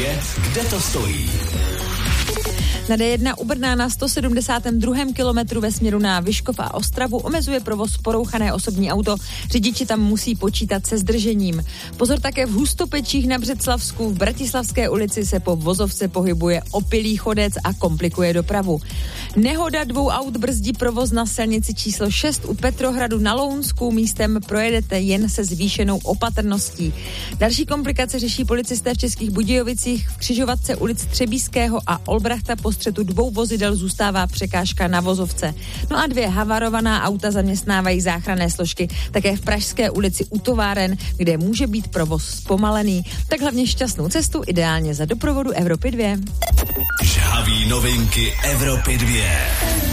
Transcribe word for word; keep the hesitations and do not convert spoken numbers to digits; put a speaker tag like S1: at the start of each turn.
S1: dvě, kde to stojí?
S2: Na D jedna u Brna na sto sedmdesátém druhém kilometru ve směru na Vyškov a Ostravu omezuje provoz porouchané osobní auto. Řidiči tam musí počítat se zdržením. Pozor také v Hustopečích na Břeclavsku. V Bratislavské ulici se po vozovce pohybuje opilý chodec a komplikuje dopravu. Nehoda dvou aut brzdí provoz na silnici číslo šest u Petrohradu na Lounsku. Místem projedete jen se zvýšenou opatrností. Další komplikace řeší policisté v Českých Budějovicích. V křižovatce ulic Třebíského a Olbrachta po střetu dvou vozidel zůstává překážka na vozovce. No a dvě havarovaná auta zaměstnávají záchranné složky také v Pražské ulici u továren, kde může být provoz zpomalený. Tak hlavně šťastnou cestu, ideálně za doprovodu Evropy dvě.
S1: Žhaví novinky Evropy dvě.